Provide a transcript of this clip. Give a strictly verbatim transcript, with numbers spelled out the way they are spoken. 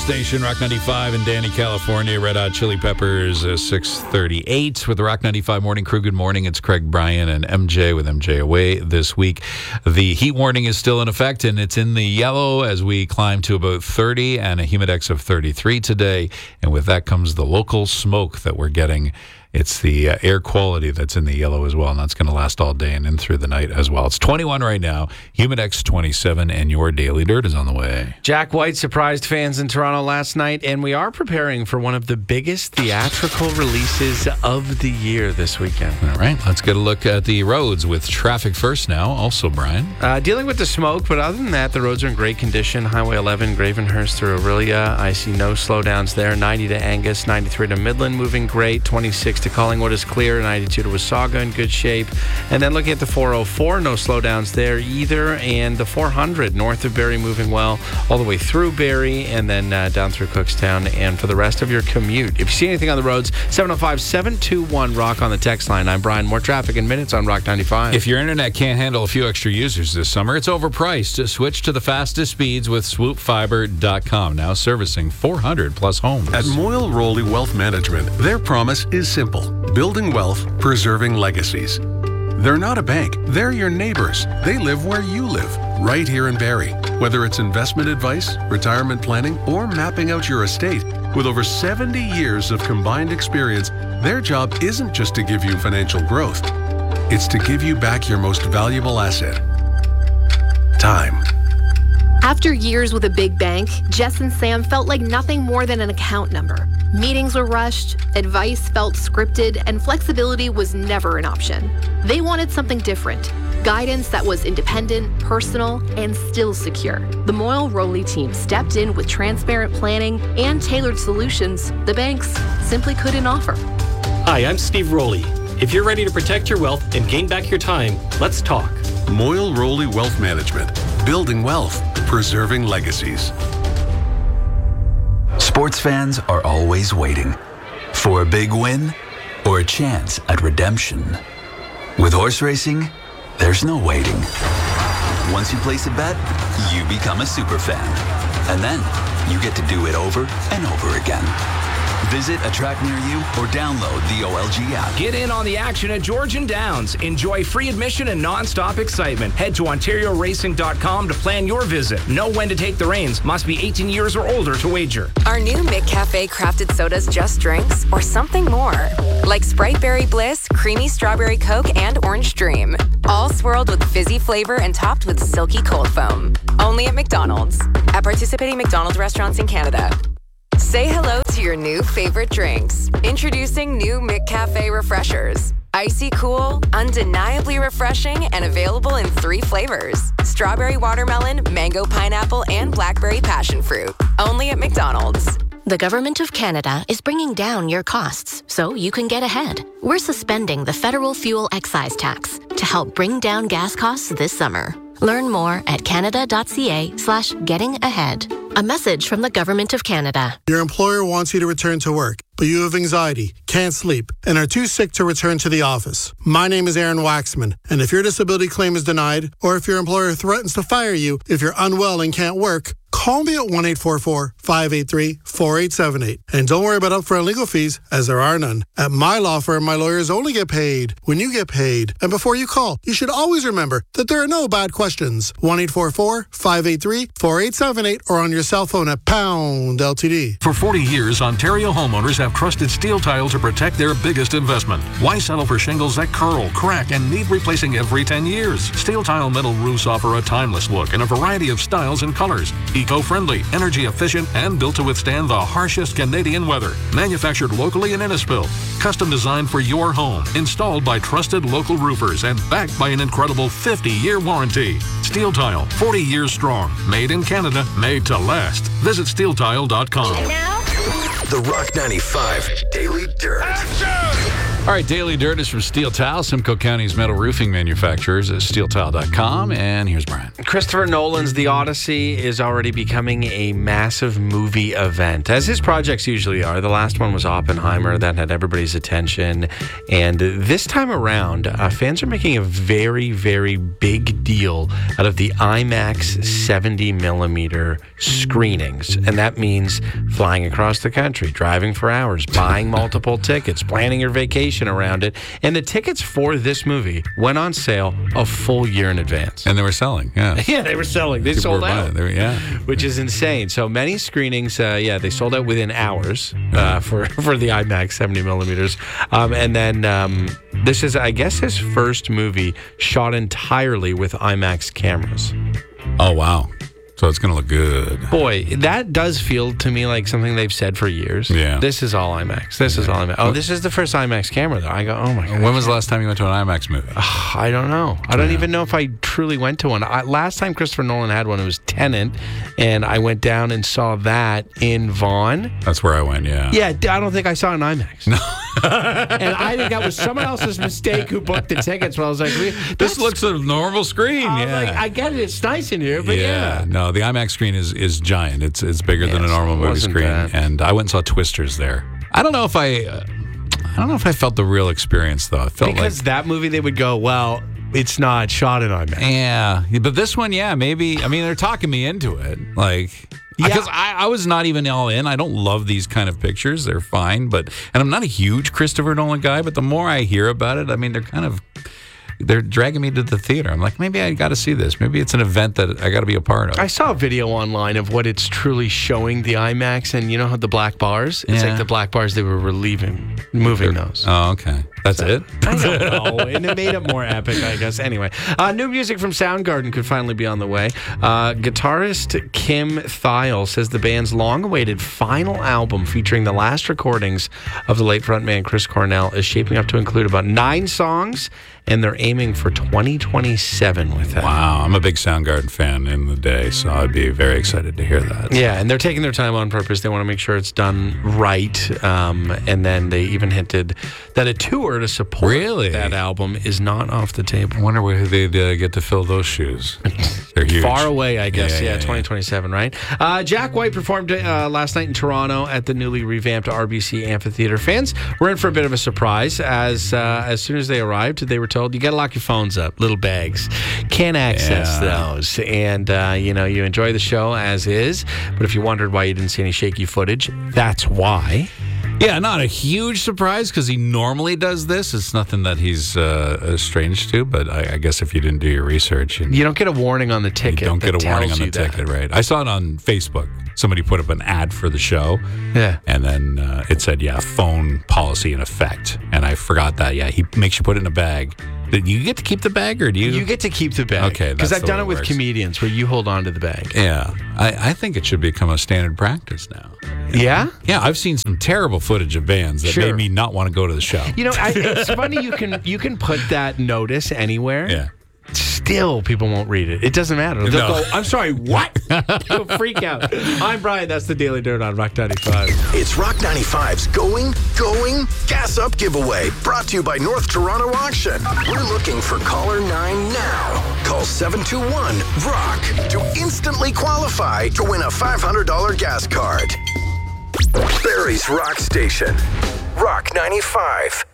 station, Rock ninety-five in Danny, California. Red Hot Chili Peppers, uh, six thirty-eight with the Rock ninety-five Morning Crew. Good morning. It's Craig Bryan and M J with M J away this week. The heat warning is still in effect, and it's in the yellow as we climb to about thirty and a humidex of thirty-three today. And with that comes the local smoke that we're getting. It's the uh, air quality that's in the yellow as well, and that's going to last all day and in through the night as well. It's twenty-one right now, humidex twenty-seven, and your Daily Dirt is on the way. Jack White surprised fans in Toronto last night, and we are preparing for one of the biggest theatrical releases of the year this weekend. All right, let's get a look at the roads with traffic first now. Also, Brian. Uh, dealing with the smoke, but other than that, the roads are in great condition. Highway eleven, Gravenhurst through Aurelia. I see no slowdowns there. ninety to Angus, ninety-three to Midland, moving great. twenty-six to Collingwood is clear. ninety-two to Wasaga in good shape. And then looking at the four oh four, no slowdowns there either. And the four hundred north of Barrie moving well all the way through Barrie and then uh, down through Cookstown. And for the rest of your commute, if you see anything on the roads, seven oh five, seven two one, ROCK on the text line. I'm Brian. More traffic in minutes on Rock ninety-five. If your internet can't handle a few extra users this summer, it's overpriced. Just switch to the fastest speeds with swoop fiber dot com. Now servicing four hundred plus homes. At Moyle Rowley Wealth Management, their promise is simple. Building wealth, preserving legacies. They're not a bank. They're your neighbors. They live where you live, right here in Barrie. Whether it's investment advice, retirement planning, or mapping out your estate, with over seventy years of combined experience, their job isn't just to give you financial growth. It's to give you back your most valuable asset, time. After years with a big bank, Jess and Sam felt like nothing more than an account number. Meetings were rushed, advice felt scripted, and flexibility was never an option. They wanted something different. Guidance that was independent, personal, and still secure. The Moyle Rowley team stepped in with transparent planning and tailored solutions the banks simply couldn't offer. Hi, I'm Steve Rowley. If you're ready to protect your wealth and gain back your time, let's talk. Moyle Rowley Wealth Management. Building wealth, preserving legacies. Sports fans are always waiting for a big win or a chance at redemption. With horse racing, there's no waiting. Once you place a bet, you become a super fan. And then you get to do it over and over again. Visit a track near you or download the O L G app. Get in on the action at Georgian Downs. Enjoy free admission and non-stop excitement. Head to ontario racing dot com to plan your visit. Know when to take the reins. Must be eighteen years or older to wager. Are new McCafe crafted sodas just drinks or something more? Like Sprite Berry Bliss, Creamy Strawberry Coke, and Orange Dream. All swirled with fizzy flavor and topped with silky cold foam. Only at McDonald's. At participating McDonald's restaurants in Canada. Say hello to your new favorite drinks. Introducing new McCafe Refreshers. Icy cool, undeniably refreshing, and available in three flavors. Strawberry watermelon, mango pineapple, and blackberry passion fruit. Only at McDonald's. The Government of Canada is bringing down your costs so you can get ahead. We're suspending the federal fuel excise tax to help bring down gas costs this summer. Learn more at canada.ca slash getting ahead. A message from the Government of Canada. Your employer wants you to return to work, but you have anxiety, can't sleep, and are too sick to return to the office. My name is Aaron Waxman, and if your disability claim is denied, or if your employer threatens to fire you if you're unwell and can't work, call me at one eight four four, five eight three, four eight seven eight. And don't worry about upfront legal fees, as there are none. At my law firm, my lawyers only get paid when you get paid. And before you call, you should always remember that there are no bad questions. one eight four four, five eight three, four eight seven eight or on your cell phone at pound L T D. For forty years, Ontario homeowners have trusted Steel Tile to protect their biggest investment. Why settle for shingles that curl, crack, and need replacing every ten years? Steel Tile metal roofs offer a timeless look in a variety of styles and colors. Eco-friendly, energy efficient, and built to withstand the harshest Canadian weather. Manufactured locally in Innisfil. Custom designed for your home. Installed by trusted local roofers and backed by an incredible fifty-year warranty. Steel Tile, forty years strong. Made in Canada, made to last. Visit steel tile dot com. The Rock ninety-five Daily Dirt. Action! All right, Daily Dirt is from Steel Tile, Simcoe County's metal roofing manufacturers at steel tile dot com. And here's Brian. Christopher Nolan's The Odyssey is already becoming a massive movie event, as his projects usually are. The last one was Oppenheimer. That had everybody's attention. And this time around, uh, fans are making a very, very big deal out of the IMAX seventy millimeter screenings. And that means flying across the country, driving for hours, buying multiple tickets, planning your vacation around it. And the tickets for this movie went on sale a full year in advance. And they were selling, yeah. Yeah, they were selling. They People sold were out. They were, yeah. Which is insane. So many screenings, uh, yeah, they sold out within hours uh, for, for the IMAX seventy millimeters. Um, and then um, this is, I guess, his first movie shot entirely with IMAX cameras. Oh, wow. So it's going to look good. Boy, that does feel to me like something they've said for years. Yeah. This is all IMAX. This is all IMAX. Oh, this is the first IMAX camera, though. I go, oh, my God. When was the last time you went to an IMAX movie? Uh, I don't know. I don't yeah. even know if I truly went to one. I, last time Christopher Nolan had one, it was Tenet, and I went down and saw that in Vaughan. That's where I went, yeah. Yeah, I don't think I saw an IMAX. No. And I think that was someone else's mistake who booked the tickets. Well, I was like, this looks a normal screen. I yeah. Like, I get it. It's nice in here, but yeah. yeah. No, the IMAX screen is, is giant. It's it's bigger yes, than a normal movie screen. Bad. And I went and saw Twisters there. I don't know if I, uh, I don't know if I felt the real experience though. I felt because like, that movie they would go, well, it's not shot in IMAX. Yeah, but this one, yeah, maybe. I mean, they're talking me into it, like. Because yeah. I, I was not even all in. I don't love these kind of pictures. They're fine, but and I'm not a huge Christopher Nolan guy. But the more I hear about it, I mean, they're kind of they're dragging me to the theater. I'm like, maybe I got to see this. Maybe it's an event that I got to be a part of. I saw a video online of what it's truly showing the IMAX, and you know how the black bars? It's yeah. like the black bars they were relieving, moving they're, those. Oh, okay. That's so, it? I don't know. And it made it more epic, I guess. Anyway, uh, new music from Soundgarden could finally be on the way. Uh, guitarist Kim Thayil says the band's long-awaited final album featuring the last recordings of the late frontman Chris Cornell is shaping up to include about nine songs, and they're aiming for twenty twenty-seven with that. Wow, I'm a big Soundgarden fan in the day, so I'd be very excited to hear that. Yeah, and they're taking their time on purpose. They want to make sure it's done right. Um, and then they even hinted that a tour to support really? that album is not off the table. I wonder where they'd uh, get to fill those shoes. They're huge. Far away, I guess. Yeah, yeah, yeah twenty twenty-seven, yeah. right? Uh, Jack White performed uh, last night in Toronto at the newly revamped R B C Amphitheater. Fans were in for a bit of a surprise as uh, as soon as they arrived, they were told, you got to lock your phones up, little bags. Can't access yeah. those. And, uh, you know, you enjoy the show as is. But if you wondered why you didn't see any shaky footage, that's why. Yeah, not a huge surprise because he normally does this. It's nothing that he's uh, strange to, but I, I guess if you didn't do your research. And you don't get a warning on the ticket. You don't get a warning on the that. ticket, right? I saw it on Facebook. Somebody put up an ad for the show. Yeah. And then uh, it said, yeah, phone policy in effect. And I forgot that. Yeah, he makes you put it in a bag. Do you get to keep the bag or do you? You get to keep the bag. Okay. Because I've done it with works. comedians where you hold on to the bag. Yeah. I, I think it should become a standard practice now. Yeah? Yeah, I've seen some terrible footage of bands that sure. made me not want to go to the show. You know, I, it's funny you can you can put that notice anywhere. Yeah. Still, people won't read it. It doesn't matter. They'll no. go, I'm sorry, what? They'll freak out. I'm Brian. That's the Daily Dirt on Rock ninety-five. It's Rock ninety-five's Going, Going, Gas Up giveaway. Brought to you by North Toronto Auction. We're looking for caller nine now. Call seven two one, ROCK to instantly qualify to win a five hundred dollars gas card. Barrie's Rock Station. Rock ninety-five.